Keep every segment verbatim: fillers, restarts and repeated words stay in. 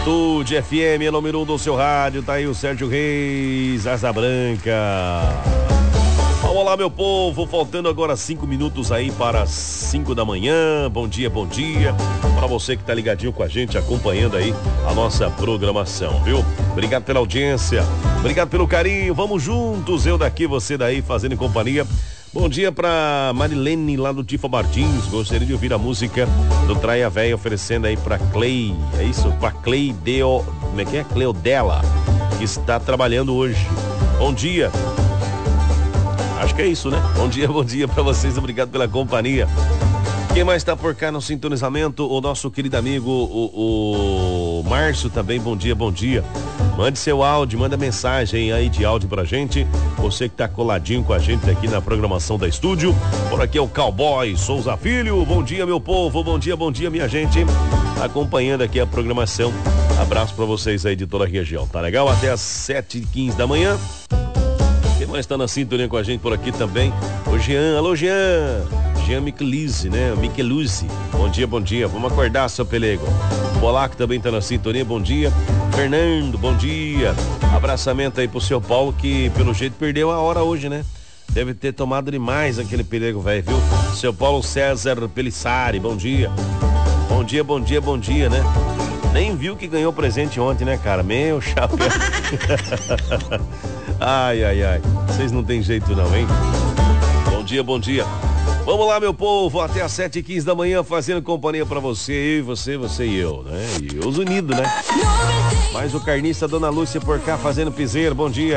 Atitude F M, número um do seu rádio, tá aí o Sérgio Reis, Asa Branca. Vamos lá, meu povo, faltando agora cinco minutos aí para cinco da manhã. Bom dia, bom dia para você que tá ligadinho com a gente, acompanhando aí a nossa programação, viu? Obrigado pela audiência, obrigado pelo carinho, vamos juntos, eu daqui, você daí, fazendo companhia. Bom dia pra Marilene lá do Tifa Martins, gostaria de ouvir a música do Traia Véia oferecendo aí pra Clay, é isso? Pra Clay Deo, como é que é? Cleodela, que está trabalhando hoje. Bom dia. Acho que é isso, né? Bom dia, bom dia pra vocês, obrigado pela companhia. Quem mais tá por cá no sintonizamento? O nosso querido amigo, o, o Márcio também, bom dia, bom dia. Mande seu áudio, manda mensagem aí de áudio pra gente. Você que tá coladinho com a gente aqui na programação da estúdio. Por aqui é o Cowboy Souza Filho. Bom dia, meu povo, bom dia, bom dia, minha gente. Acompanhando aqui a programação. Abraço pra vocês aí de toda a região, tá legal? Até às sete e quinze da manhã. Quem mais tá na sintonia com a gente por aqui também? O Jean, alô Jean. Jean Micheluzzi, né? Micheluzzi. Bom dia, bom dia. Vamos acordar, seu pelego. O Polaco também tá na sintonia, bom dia. Fernando, bom dia. Abraçamento aí pro seu Paulo, que pelo jeito perdeu a hora hoje, né? Deve ter tomado demais aquele pelego, velho, viu? Seu Paulo César Pelissari, bom dia. Bom dia, bom dia, bom dia, né? Nem viu que ganhou presente ontem, né, cara? Meu chapéu. Ai, ai, ai. Vocês não tem jeito não, hein? Bom dia, bom dia. Vamos lá, meu povo, até às sete e quinze da manhã, fazendo companhia pra você, eu e você, você e eu, né? E os unidos, né? Mais o carnista Dona Lúcia por cá fazendo piseiro, bom dia.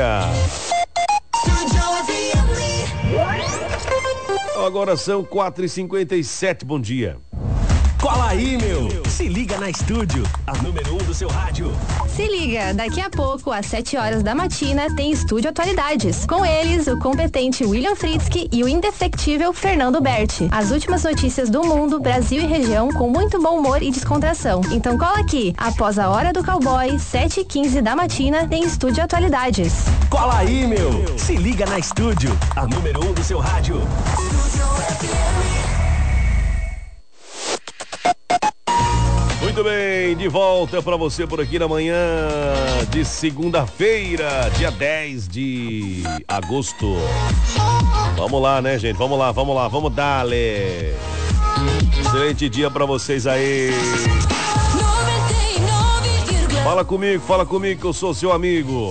Agora são quatro e cinquenta e sete, bom dia. Cola aí, meu! Se liga na estúdio, a número um do seu rádio. Se liga, daqui a pouco, às sete horas da matina, tem Estúdio Atualidades. Com eles, o competente William Fritzky e o indefectível Fernando Berti. As últimas notícias do mundo, Brasil e região, com muito bom humor e descontração. Então cola aqui, após a hora do cowboy, sete e quinze da matina, tem Estúdio Atualidades. Cola aí, meu! Se liga na estúdio, a número um do seu rádio. Muito bem, de volta pra você por aqui na manhã de segunda-feira, dia dez de agosto. Vamos lá, né, gente? Vamos lá, vamos lá, vamos dar-lhe. Excelente dia pra vocês aí. Fala comigo, fala comigo que eu sou seu amigo.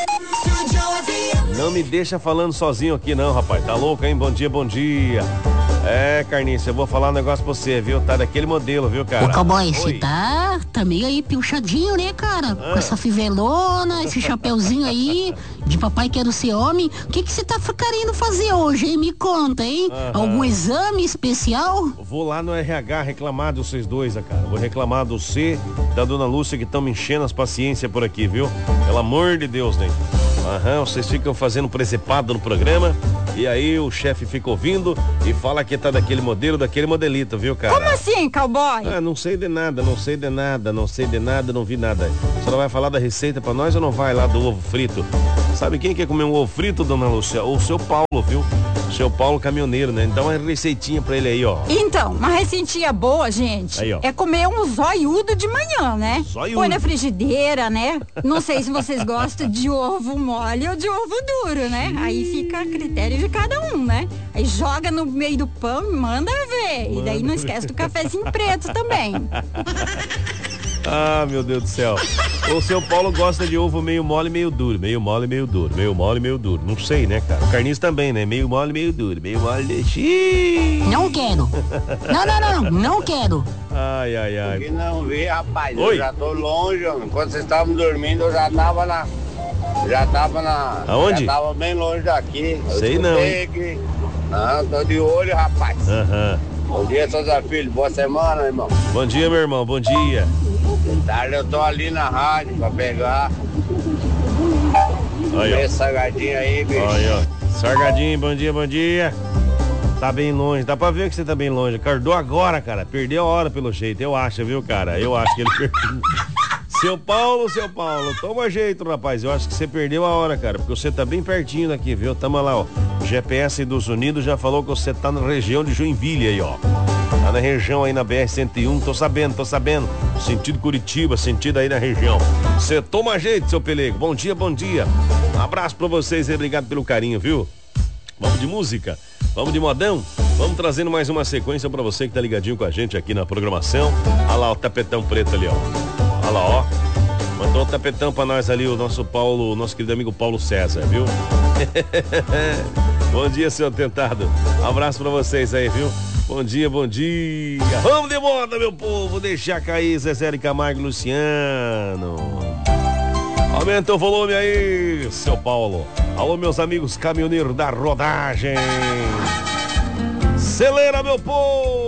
Não me deixa falando sozinho aqui não, rapaz. Tá louco, hein? Bom dia, bom dia. É, Carniça, eu vou falar um negócio pra você, viu? Tá daquele modelo, viu, cara? Ô, cowboy, você tá, tá meio aí pilchadinho, né, cara? Ah. Com essa fivelona, esse chapeuzinho aí, de papai quero ser homem. O que que você tá querendo fazer hoje, hein? Me conta, hein? Aham. Algum exame especial? Vou lá no R H reclamar de vocês dois, cara. Vou reclamar do C, da Dona Lúcia, que estão me enchendo as paciências por aqui, viu? Pelo amor de Deus, né? Aham, vocês ficam fazendo presepado no programa e aí o chefe fica ouvindo e fala que tá daquele modelo, daquele modelito, viu, cara? Como assim, cowboy? Ah, não sei de nada, não sei de nada, não sei de nada, não vi nada. Você não vai falar da receita pra nós ou não vai lá do ovo frito? Sabe quem quer comer um ovo frito, Dona Lúcia? O seu Paulo, viu? O seu Paulo caminhoneiro, né? Então é receitinha pra ele aí, ó. Então, uma receitinha boa, gente, aí, ó. É comer um zóiudo de manhã, né? Zóiudo. Põe na frigideira, né? Não sei se vocês gostam de ovo mole ou de ovo duro, né? Aí fica a critério de cada um, né? Aí joga no meio do pão e manda ver. Manda. E daí não esquece do cafezinho preto também. Ah, meu Deus do céu. O seu Paulo gosta de ovo meio mole, meio duro. Meio mole, meio duro. Meio mole, meio duro. Não sei, né, cara? O Carniça também, né? Meio mole, meio duro. Meio mole, deixi. Não quero. Não, não, não, não. Não quero. Ai, ai, ai. Que não vi, rapaz. Oi? Eu já tô longe, ó. Enquanto vocês estavam dormindo, eu já tava na... Já tava na... Aonde? Já tava bem longe daqui. Sei não. Que... Não, tô de olho, rapaz. Aham. Bom dia, Souza Filho. Boa semana, irmão. Bom dia, meu irmão. Bom dia. Tarde eu tô ali na rádio pra pegar. Aí, ó. Esse salgadinho aí, bicho. Aí, ó. Sargadinho, bom dia, bom dia. Tá bem longe, dá pra ver que você tá bem longe. Acordou agora, cara. Perdeu a hora pelo jeito, eu acho, viu, cara? Eu acho que ele perdeu. Seu Paulo, seu Paulo, toma jeito, rapaz. Eu acho que você perdeu a hora, cara, porque você tá bem pertinho daqui, viu? Tamo lá, ó. O G P S dos Unidos já falou que você tá na região de Joinville aí, ó. Tá Tá na região aí na B R cento e um, tô sabendo, tô sabendo. Sentido Curitiba, sentido aí na região. Você toma jeito, seu Pelego. Bom dia, bom dia. Um abraço pra vocês e obrigado pelo carinho, viu? Vamos de música, vamos de modão. Vamos trazendo mais uma sequência pra você que tá ligadinho com a gente aqui na programação. Olha lá o tapetão preto ali, ó. Olha lá, ó. Mandou o tapetão pra nós ali, o nosso Paulo, nosso querido amigo Paulo César, viu? Bom dia, seu atentado. Um abraço pra vocês aí, viu? Bom dia, bom dia. Vamos de moda, meu povo. Deixar cair Zezé de Camargo e Luciano. Aumenta o volume aí, seu Paulo. Alô, meus amigos caminhoneiros da rodagem. Acelera, meu povo.